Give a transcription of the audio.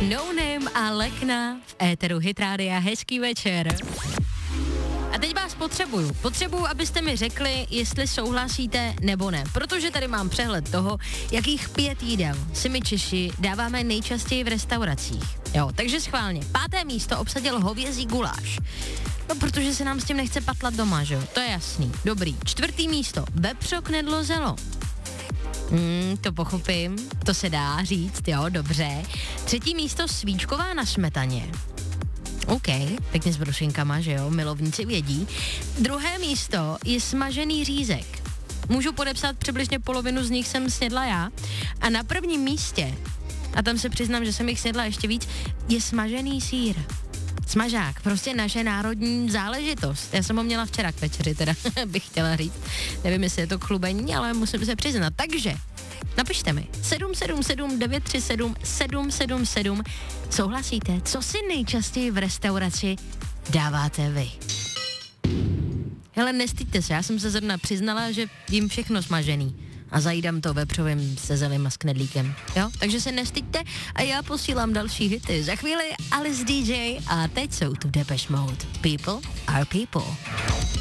No Name a Lekna v éteru Hit Rádia. Hezký večer. A teď vás potřebuju, abyste mi řekli, jestli souhlasíte nebo ne, protože tady mám přehled toho, jakých 5 jídel si my Češi dáváme nejčastěji v restauracích. Jo, takže schválně. 5. místo obsadil hovězí guláš. No, protože se nám s tím nechce patlat doma, že jo? To je jasný. Dobrý. 4. místo. Vepřo, knedlo, zelo. To pochopím. To se dá říct, jo, dobře. 3. místo. Svíčková na smetaně. OK, pěkně s brošinkama, že jo, milovníci vědí. 2. místo je smažený řízek. Můžu podepsat, přibližně polovinu z nich jsem snědla já. A na 1. místě, a tam se přiznám, že jsem jich snědla ještě víc, je smažený sýr. Smažák, prostě naše národní záležitost. Já jsem ho měla včera k večeři, teda bych chtěla říct. Nevím, jestli je to chlubení, ale musím se přiznat. Takže napište mi 777 937 777. Souhlasíte? Co si nejčastěji v restauraci dáváte vy? Hele, nestyďte se, já jsem se zrovna přiznala, že jím všechno smažený a zajídám to vepřovým se zelím a s knedlíkem. Jo? Takže se nestyďte a já posílám další hity. Za chvíli Alice DJ a teď jsou tu Depeche Mode. People are people.